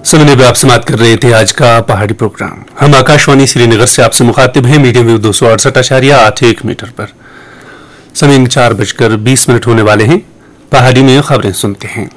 समय में आप समाप्त कर रहे थे आज का पहाड़ी प्रोग्राम। हम आकाशवाणी श्रीनगर से आपसे मुखातिब हैं मीडियम वेव 268.81 मीटर पर। समय 4:20 होने वाले हैं। पहाड़ी में खबरें सुनते हैं।